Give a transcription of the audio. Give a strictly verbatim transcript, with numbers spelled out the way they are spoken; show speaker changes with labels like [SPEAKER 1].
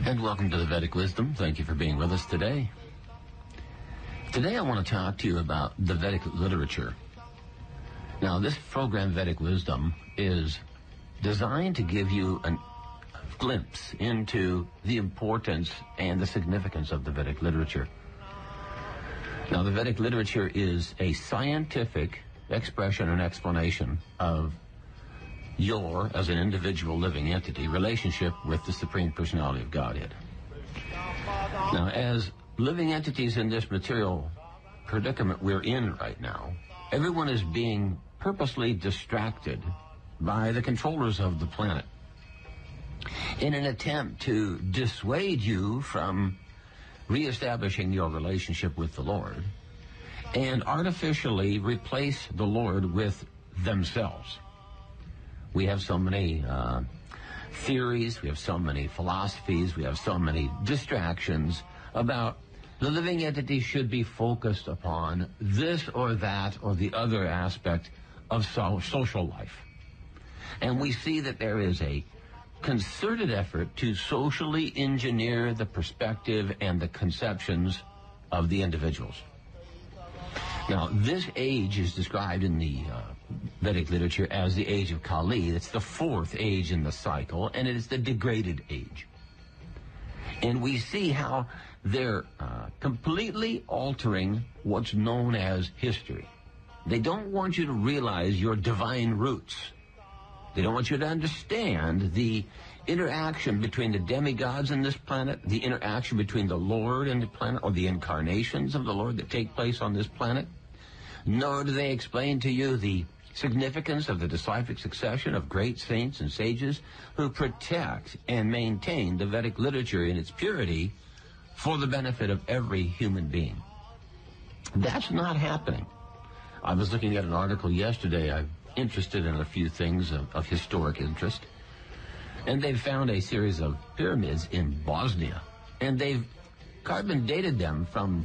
[SPEAKER 1] And welcome to the Vedic Wisdom. Thank you for being with us today. Today I want to talk to you about the Vedic literature. Now, this program, Vedic Wisdom, is designed to give you a glimpse into the importance and the significance of the Vedic literature. Now, the Vedic literature is a scientific expression and explanation of your, as an individual living entity, relationship with the Supreme Personality of Godhead. Now, as living entities in this material predicament we're in right now, everyone is being purposely distracted by the controllers of the planet in an attempt to dissuade you from reestablishing your relationship with the Lord and artificially replace the Lord with themselves. We have so many uh, theories, we have so many philosophies, we have so many distractions about the living entity should be focused upon this or that or the other aspect of so- social life. And we see that there is a concerted effort to socially engineer the perspective and the conceptions of the individuals. Now, this age is described in the uh, Vedic literature as the age of Kali. It's the fourth age in the cycle, and it is the degraded age. And we see how they're uh, completely altering what's known as history. They don't want you to realize your divine roots. They don't want you to understand the interaction between the demigods on this planet, the interaction between the Lord and the planet, or the incarnations of the Lord that take place on this planet. Nor do they explain to you the significance of the disciplic succession of great saints and sages who protect and maintain the Vedic literature in its purity for the benefit of every human being. That's not happening. I was looking at an article yesterday. I'm interested in a few things of, of historic interest. And they've found a series of pyramids in Bosnia. And they've carbon dated them from